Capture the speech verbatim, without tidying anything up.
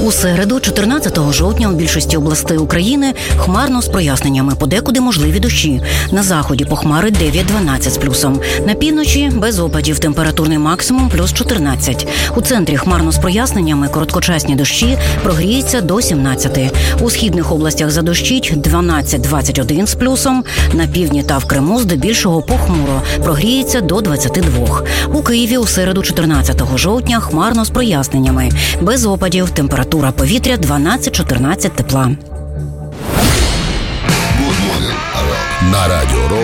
У середу, чотирнадцятого жовтня, у більшості областей України хмарно з проясненнями, подекуди можливі дощі. На заході похмари дев'ять-дванадцять з плюсом. На півночі без опадів, температурний максимум плюс чотирнадцять. У центрі хмарно з проясненнями, короткочасні дощі, прогріється до сімнадцяти. У східних областях задощить дванадцять-двадцять один з плюсом. На півдні та в Криму здебільшого похмуро, прогріється до двадцяти двох. У Києві у середу, чотирнадцятого жовтня, хмарно з проясненнями, без опадів, температура повітря дванадцять-чотирнадцять тепла. На Радіо Рок